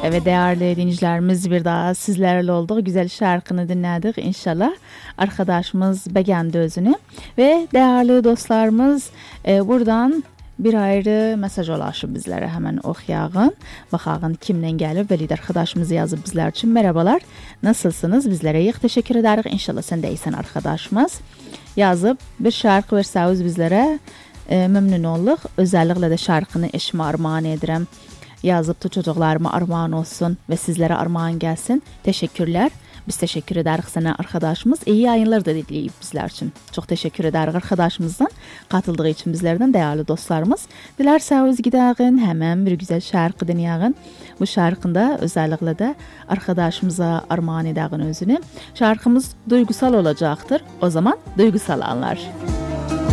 Ve değerli dinleyicilerimiz bir daha sizlerle olduk. Güzel şarkını dinledik inşallah. Arkadaşımız beğendi özünü. Ve değerli dostlarımız buradan bir ayrı mesaj ulaşıb bizlere hemen oxuyağın. Baxağın kimden gelib ve lider arkadaşımız yazıb bizler için. Merhabalar, nasılsınız? Bizlere yığ teşekkür ederiz. İnşallah sen de iyisen arkadaşımız. Yazıb bir şarkı versəniz bizlere memnun olduk. Özellikle de şarkını eşime armağan edirəm. Yazıbdı çocuklarıma armağan olsun ve sizlere armağan gelsin. Teşekkürler. Biz teşekkür ederiz sana arkadaşımız. İyi yayınlar da dileyip bizler için. Çok teşekkür ederiz arkadaşımızdan. Katıldığı için bizlerden değerli dostlarımız. Dilerseniz gidelim hemen bir güzel şarkı dinleyelim. Bu şarkında özellikle de arkadaşımıza armağan edelim özünü. Şarkımız duygusal olacaktır. O zaman duygusal anlar.